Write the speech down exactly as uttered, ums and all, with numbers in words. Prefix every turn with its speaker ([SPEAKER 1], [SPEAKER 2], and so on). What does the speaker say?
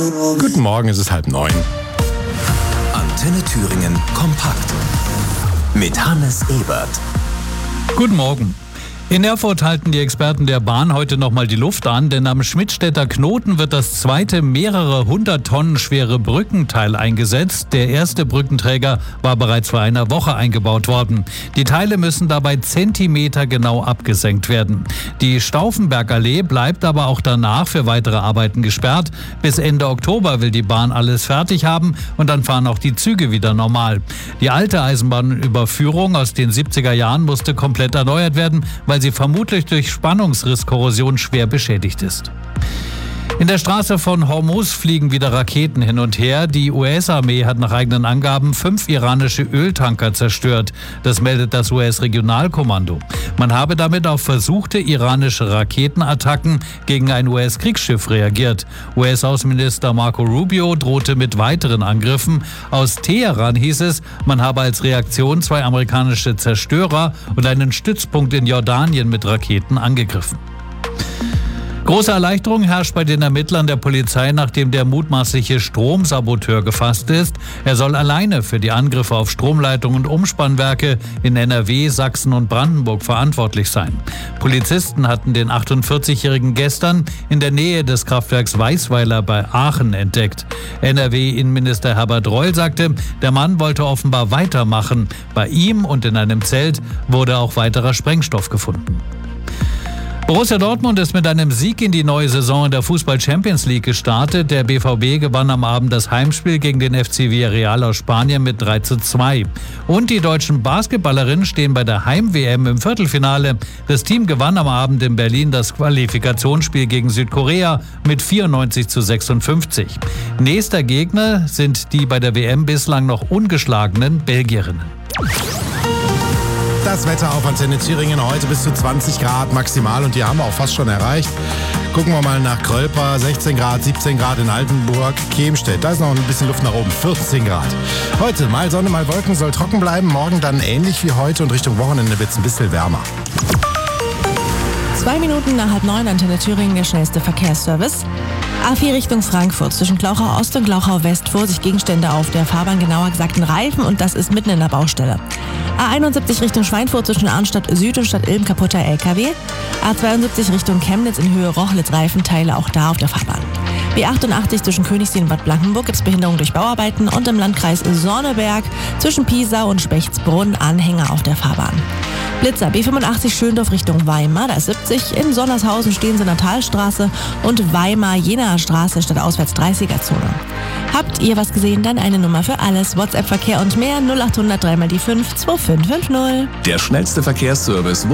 [SPEAKER 1] Guten Morgen, es ist halb neun.
[SPEAKER 2] Antenne Thüringen kompakt mit Hannes Ebert.
[SPEAKER 3] Guten Morgen. In Erfurt halten die Experten der Bahn heute nochmal die Luft an, denn am Schmidtstädter Knoten wird das zweite mehrere hundert Tonnen schwere Brückenteil eingesetzt. Der erste Brückenträger war bereits vor einer Woche eingebaut worden. Die Teile müssen dabei zentimetergenau abgesenkt werden. Die Stauffenbergallee bleibt aber auch danach für weitere Arbeiten gesperrt. Bis Ende Oktober will die Bahn alles fertig haben und dann fahren auch die Züge wieder normal. Die alte Eisenbahnüberführung aus den siebziger Jahren musste komplett erneuert werden, weil sie vermutlich durch Spannungsrisskorrosion schwer beschädigt ist. In der Straße von Hormuz fliegen wieder Raketen hin und her. Die U S-Armee hat nach eigenen Angaben fünf iranische Öltanker zerstört. Das meldet das U S-Regionalkommando. Man habe damit auf versuchte iranische Raketenattacken gegen ein U S-Kriegsschiff reagiert. U S-Außenminister Marco Rubio drohte mit weiteren Angriffen. Aus Teheran hieß es, man habe als Reaktion zwei amerikanische Zerstörer und einen Stützpunkt in Jordanien mit Raketen angegriffen. Große Erleichterung herrscht bei den Ermittlern der Polizei, nachdem der mutmaßliche Stromsaboteur gefasst ist. Er soll alleine für die Angriffe auf Stromleitungen und Umspannwerke in N R W, Sachsen und Brandenburg verantwortlich sein. Polizisten hatten den achtundvierzigjährigen gestern in der Nähe des Kraftwerks Weißweiler bei Aachen entdeckt. N R W-Innenminister Herbert Reul sagte, der Mann wollte offenbar weitermachen. Bei ihm und in einem Zelt wurde auch weiterer Sprengstoff gefunden. Borussia Dortmund ist mit einem Sieg in die neue Saison in der Fußball-Champions League gestartet. Der B V B gewann am Abend das Heimspiel gegen den F C Villarreal aus Spanien mit drei zu zwei. Und die deutschen Basketballerinnen stehen bei der Heim-W M im Viertelfinale. Das Team gewann am Abend in Berlin das Qualifikationsspiel gegen Südkorea mit vierundneunzig zu sechsundfünfzig. Nächster Gegner sind die bei der W M bislang noch ungeschlagenen Belgierinnen.
[SPEAKER 1] Das Wetter auf Antenne Thüringen heute bis zu zwanzig Grad maximal und die haben wir auch fast schon erreicht. Gucken wir mal nach Krölper, sechzehn Grad, siebzehn Grad in Altenburg, Kemstedt, da ist noch ein bisschen Luft nach oben, vierzehn Grad. Heute mal Sonne, mal Wolken, soll trocken bleiben, morgen dann ähnlich wie heute und Richtung Wochenende wird es ein bisschen wärmer.
[SPEAKER 4] Zwei Minuten nach halb neun, Antenne Thüringen, der schnellste Verkehrsservice. A vier Richtung Frankfurt, zwischen Glauchau Ost und Glauchau West, Vorsicht, Gegenstände auf der Fahrbahn, genauer gesagt ein Reifen und das ist mitten in der Baustelle. A einundsiebzig Richtung Schweinfurt, zwischen Arnstadt Süd und Stadt Ilm, kaputter L K W. A zweiundsiebzig Richtung Chemnitz in Höhe Rochlitz, Reifenteile auch da auf der Fahrbahn. B achtundachtzig zwischen Königssee und Bad Blankenburg gibt es Behinderung durch Bauarbeiten und im Landkreis Sonneberg zwischen Piesau und Spechtsbrunn Anhänger auf der Fahrbahn. Blitzer B fünfundachtzig Schöndorf Richtung Weimar, da ist siebzig. In Sonnershausen stehen sie in der Talstraße und Weimar-Jenaer Straße statt auswärts dreißiger-Zone. Habt ihr was gesehen? Dann eine Nummer für alles. WhatsApp-Verkehr und mehr null achthundert drei mal die fünf zwei fünf fünf null.
[SPEAKER 2] Der schnellste Verkehrsservice